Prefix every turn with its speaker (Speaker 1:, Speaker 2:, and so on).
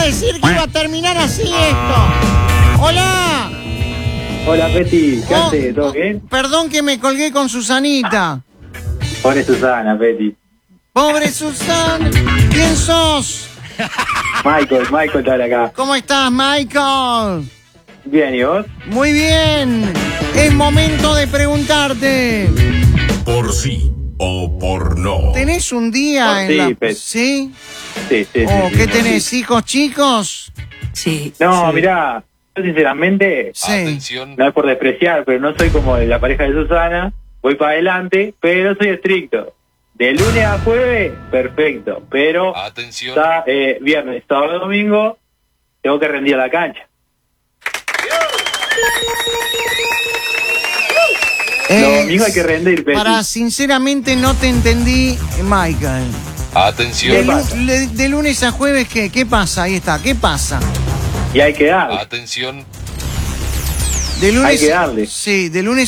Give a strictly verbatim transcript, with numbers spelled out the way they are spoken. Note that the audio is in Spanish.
Speaker 1: decir que iba a terminar así esto. Hola.
Speaker 2: Hola, Peti, ¿qué
Speaker 1: Oh,
Speaker 2: haces? ¿Todo
Speaker 1: oh,
Speaker 2: bien?
Speaker 1: Perdón que me colgué con Susanita.
Speaker 2: Pobre Susana, Peti.
Speaker 1: Pobre Susana. ¿Quién sos?
Speaker 2: Michael, Michael está acá.
Speaker 1: ¿Cómo estás, Michael?
Speaker 2: Bien, ¿y vos?
Speaker 1: Muy bien. Es momento de preguntarte.
Speaker 3: Por sí o por no.
Speaker 1: ¿Tenés un día
Speaker 2: Por
Speaker 1: en
Speaker 2: sí,
Speaker 1: la...
Speaker 2: Pet.
Speaker 1: ¿Sí?
Speaker 2: Sí, sí,
Speaker 1: ¿O
Speaker 2: sí.
Speaker 1: qué
Speaker 2: sí,
Speaker 1: tenés?
Speaker 2: sí.
Speaker 1: ¿Hijos chicos?
Speaker 4: Sí.
Speaker 2: No,
Speaker 4: sí.
Speaker 2: mirá, yo sinceramente,
Speaker 1: Sí.
Speaker 5: Atención.
Speaker 2: no es por despreciar, pero no soy como la pareja de Susana. Voy para adelante, pero soy estricto. De lunes a jueves, perfecto. Pero
Speaker 5: Atención.
Speaker 2: está, eh, viernes, sábado, domingo, tengo que rendir a la cancha.
Speaker 1: Eh,
Speaker 2: Los domingos hay que rendir, Peti.
Speaker 1: Para, sinceramente no te entendí, Michael. De,
Speaker 5: Atención.
Speaker 1: lu-
Speaker 2: pasa?
Speaker 1: le- de lunes a jueves, ¿qué? ¿Qué pasa? Ahí está, ¿qué pasa?
Speaker 2: Y hay que darle.
Speaker 5: Atención.
Speaker 1: De lunes,
Speaker 2: Hay que darle.
Speaker 1: Sí, de lunes